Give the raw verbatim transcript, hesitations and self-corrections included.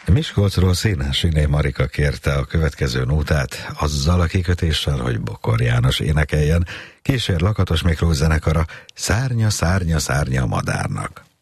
Miskolcról Szénásiné Marika kérte a következő nótát azzal a kikötéssel, hogy Bokor János énekeljen, kísér Lakatos Miklós zenekara Szárnya, szárnya, szárnya a madárnak.